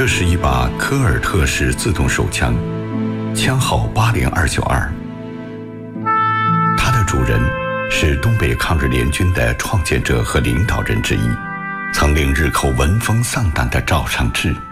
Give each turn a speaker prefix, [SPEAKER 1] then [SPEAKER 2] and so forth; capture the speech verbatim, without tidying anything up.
[SPEAKER 1] 这是一把科尔特式自动手枪，枪号八零二九二。它的主人是东北抗日联军的创建者和领导人之一，曾令日寇闻风丧胆的赵尚志。